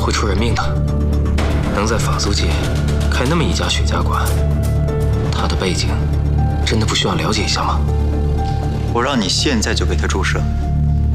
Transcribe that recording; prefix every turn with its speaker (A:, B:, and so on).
A: 会出人命的。能在法租界开那么一家雪茄馆，他的背景真的不需要了解一下吗？
B: 我让你现在就给他注射。